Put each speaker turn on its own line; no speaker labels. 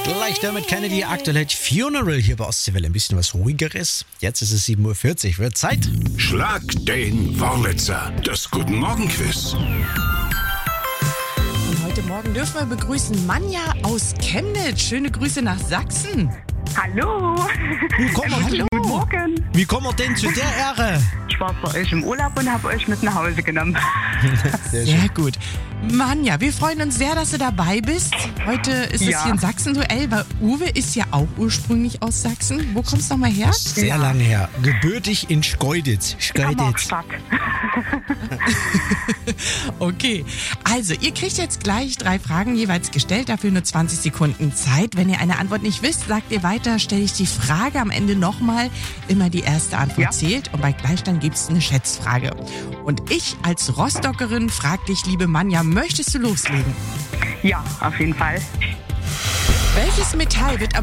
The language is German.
Gleich damit Kennedy, aktuell Funeral hier bei Ostseewelle. Ein bisschen was Ruhigeres. Jetzt ist es 7:40 Uhr. Wird Zeit.
Schlag den Wurlitzer. Das Guten Morgen Quiz.
Und heute Morgen dürfen wir begrüßen Manja aus Chemnitz. Schöne Grüße nach Sachsen.
Hallo.
Hallo.
Guten Morgen.
Wie kommen wir denn zu der Ehre?
Ich war bei euch im Urlaub und habe euch mit nach Hause genommen.
Sehr gut. Manja, wir freuen uns sehr, dass du dabei bist. Heute ist es hier ein Sachsen-Duell, weil Uwe ist ja auch ursprünglich aus Sachsen. Wo kommst du nochmal her?
Sehr lange her. Gebürtig in Schkeuditz.
Markstadt.
Okay, also ihr kriegt jetzt gleich 3 Fragen jeweils gestellt, dafür nur 20 Sekunden Zeit. Wenn ihr eine Antwort nicht wisst, sagt ihr weiter, stelle ich die Frage am Ende nochmal. Immer die erste Antwort zählt und bei Gleichstand gibt es eine Schätzfrage. Und ich als Rostockerin frage dich, liebe Manja, möchtest du loslegen?
Ja, auf jeden Fall.
Welches Metall wird am